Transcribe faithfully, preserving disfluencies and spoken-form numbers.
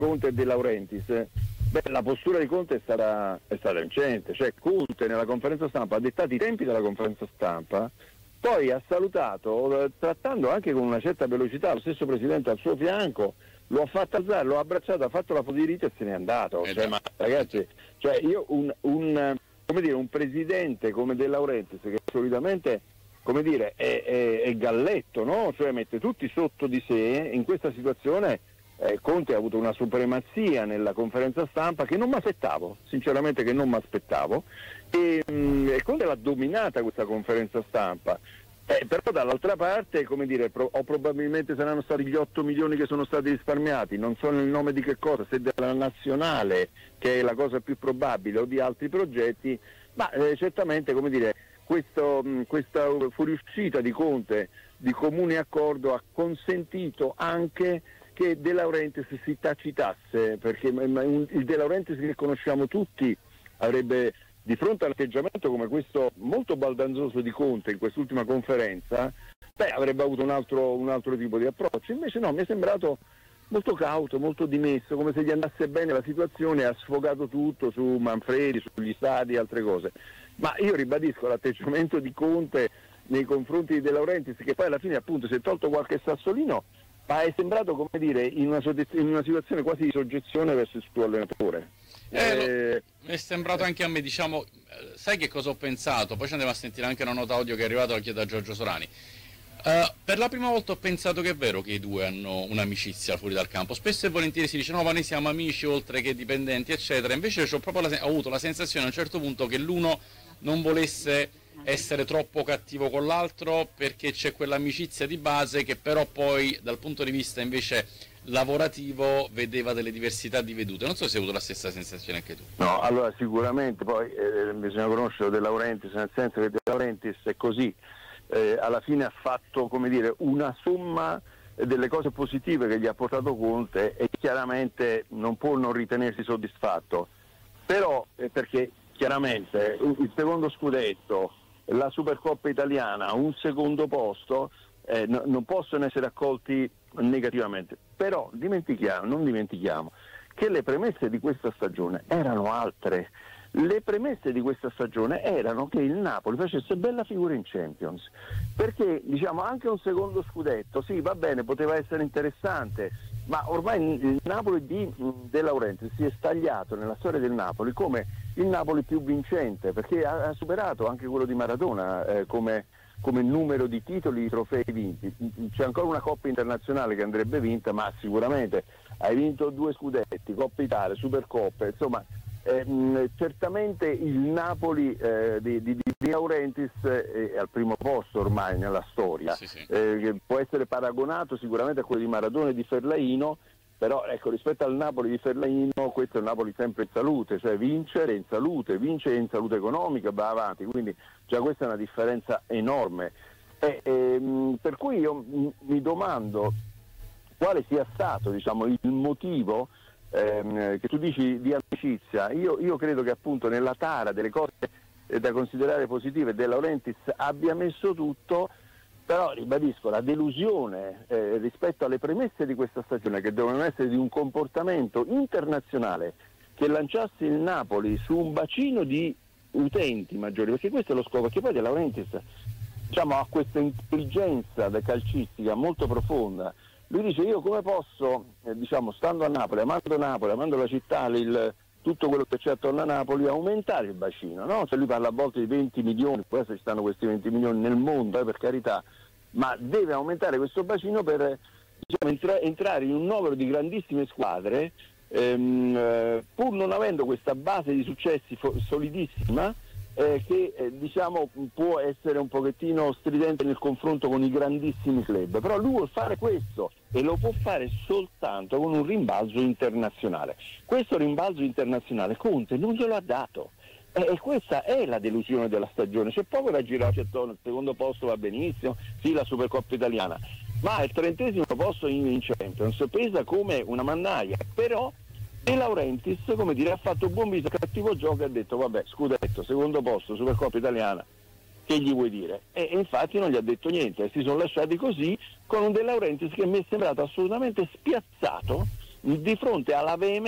Conte e De Laurentiis, beh, la postura di Conte è stata, è stata vincente, cioè Conte nella conferenza stampa ha dettato i tempi della conferenza stampa, poi ha salutato, trattando anche con una certa velocità lo stesso Presidente al suo fianco, lo ha fatto alzare, lo ha abbracciato, ha fatto la foto di rito e se n'è andato. Cioè, ma ragazzi, cioè io un, un, come dire, un Presidente come De Laurentiis, che solitamente come dire, è, è, è galletto, no? Cioè mette tutti sotto di sé, in questa situazione eh, Conte ha avuto una supremazia nella conferenza stampa che non mi aspettavo, sinceramente che non mi aspettavo, e, mh, e Conte l'ha dominata questa conferenza stampa. Eh, però dall'altra parte, come dire, pro- o probabilmente saranno stati gli otto milioni che sono stati risparmiati, non so nel nome di che cosa, se della nazionale, che è la cosa più probabile, o di altri progetti, ma eh, certamente, come dire, questo, mh, questa fuoriuscita di Conte di comune accordo ha consentito anche che De Laurentiis si tacitasse, perché ma, ma, un, il De Laurentiis che conosciamo tutti avrebbe, di fronte all'atteggiamento come questo molto baldanzoso di Conte in quest'ultima conferenza, beh, avrebbe avuto un altro, un altro tipo di approccio. Invece no, mi è sembrato molto cauto, molto dimesso, come se gli andasse bene la situazione, ha sfogato tutto su Manfredi, sugli stadi e altre cose. Ma io ribadisco l'atteggiamento di Conte nei confronti di De Laurentiis, che poi alla fine appunto si è tolto qualche sassolino, ma è sembrato, come dire, in una, in una situazione quasi di soggezione verso il suo allenatore. Eh, eh, è sembrato anche a me, diciamo, sai che cosa ho pensato? Poi ci andiamo a sentire anche una nota audio che è arrivata, la chiedo a Giorgio Sorani. Uh, per la prima volta ho pensato che è vero che i due hanno un'amicizia fuori dal campo. Spesso e volentieri si dice no, ma noi siamo amici oltre che dipendenti, eccetera. Invece ho proprio la, ho avuto la sensazione a un certo punto che l'uno non volesse essere troppo cattivo con l'altro, perché c'è quell'amicizia di base che però poi dal punto di vista invece lavorativo vedeva delle diversità di vedute. Non so se hai avuto la stessa sensazione anche tu. No, allora sicuramente poi eh, bisogna conoscere De Laurentiis, nel senso che De Laurentiis è così, eh, alla fine ha fatto, come dire, una somma delle cose positive che gli ha portato Conte e chiaramente non può non ritenersi soddisfatto, però eh, perché chiaramente il secondo scudetto, la Supercoppa italiana, un secondo posto eh, no, non possono essere accolti negativamente, però dimentichiamo, non dimentichiamo che le premesse di questa stagione erano altre. Le premesse di questa stagione erano che il Napoli facesse bella figura in Champions, perché diciamo anche un secondo scudetto, sì, va bene, poteva essere interessante, ma ormai il Napoli di De Laurentiis si è stagliato nella storia del Napoli come il Napoli più vincente, perché ha, ha superato anche quello di Maradona eh, come, come numero di titoli, di trofei vinti. C'è ancora una Coppa internazionale che andrebbe vinta, ma sicuramente hai vinto due scudetti, Coppa Italia, Supercoppe, insomma eh, mh, certamente il Napoli eh, di, di, di Laurentiis è al primo posto ormai nella storia, sì, sì. Eh, che può essere paragonato sicuramente a quello di Maradona e di Ferlaino, però ecco, rispetto al Napoli di Ferlaino questo è un Napoli sempre in salute, cioè vincere in salute, vincere in salute economica, va avanti, quindi già questa è una differenza enorme. E, e, per cui io mi domando quale sia stato, diciamo, il motivo ehm, che tu dici di amicizia. Io, io credo che appunto nella tara delle cose eh, da considerare positive De Laurentiis abbia messo tutto. Però ribadisco la delusione eh, rispetto alle premesse di questa stagione, che devono essere di un comportamento internazionale che lanciasse il Napoli su un bacino di utenti maggiori, perché questo è lo scopo, perché poi De Laurentiis, diciamo, ha questa intelligenza calcistica molto profonda. Lui dice io come posso, eh, diciamo, stando a Napoli, amando Napoli, amando la città, il, tutto quello che c'è attorno a Napoli, aumentare il bacino, no? Cioè lui parla a volte di venti milioni, può essere ci stanno questi venti milioni nel mondo, eh, per carità, ma deve aumentare questo bacino per, diciamo, entra- entrare in un novero di grandissime squadre, ehm, eh, pur non avendo questa base di successi fo- solidissima, eh, che eh, diciamo può essere un pochettino stridente nel confronto con i grandissimi club, però lui vuol fare questo e lo può fare soltanto con un rimbalzo internazionale. Questo rimbalzo internazionale Conte non glielo ha dato. E questa è la delusione della stagione, c'è poco da girarci attorno, il secondo posto va benissimo, sì, la Supercoppa italiana, ma il trentesimo posto in, in Champions pesa come una mannaia, però De Laurentiis, come dire, ha fatto buon viso, cattivo gioco e ha detto vabbè, scudetto, secondo posto, Supercoppa italiana, che gli vuoi dire? E, e infatti non gli ha detto niente, e si sono lasciati così con un De Laurentiis che mi è sembrato assolutamente spiazzato di fronte alla veemenza